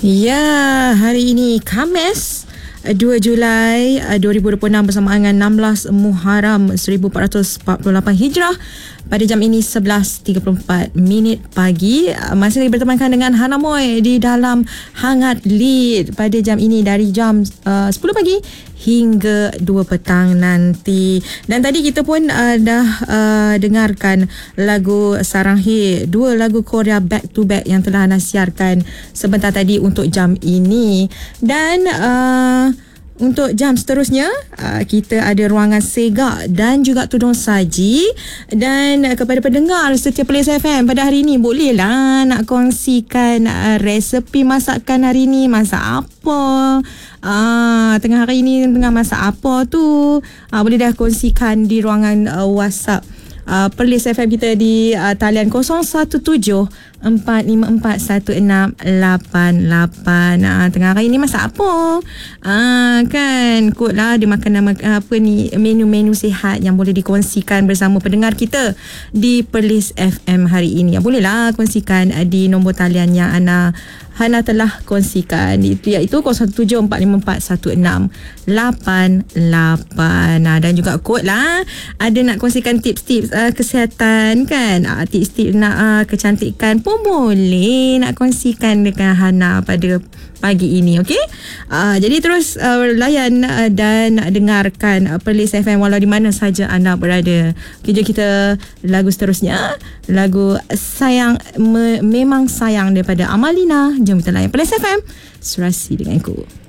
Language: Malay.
Ya, hari ini Khamis 2 Julai 2026 bersama dengan 16 Muharram 1448 Hijrah. Pada jam ini 11.34 pagi. Masih bertemankan dengan Hana Moy di dalam Hangat Lead pada jam ini dari jam 10 pagi hingga 2 petang nanti. Dan tadi kita pun dah dengarkan lagu Sarang He, dua lagu Korea back to back yang telah Hana siarkan sebentar tadi untuk jam ini. Dan untuk jam seterusnya kita ada ruangan Sega dan juga Tudung Saji. Dan kepada pendengar setiap Plays FM pada hari ini, bolehlah nak kongsikan resepi masakan hari ini. Masak apa? Tengah hari ini tengah masak apa tu? Boleh dah kongsikan di ruangan WhatsApp Perlis FM kita di talian 017-454-1688. Tengah hari ni masak apa? Kan kot lah dia makan apa ni, menu-menu sihat yang boleh dikongsikan bersama pendengar kita di Perlis FM hari ini. Bolehlah kongsikan di nombor talian yang Hana telah kongsikan, iaitu 0174541688. Dan juga kod lah, ada nak kongsikan tips-tips kesihatan kan, tips-tips nak kecantikan pun boleh nak kongsikan dengan Hana pada pagi ini. Okey, jadi terus layan dan dengarkan Perlis FM walau di mana saja anda berada. Okay, jom kita lagu seterusnya, lagu Sayang Memang Sayang daripada Amalina. Jom kita layan Perlis FM, serasi denganku.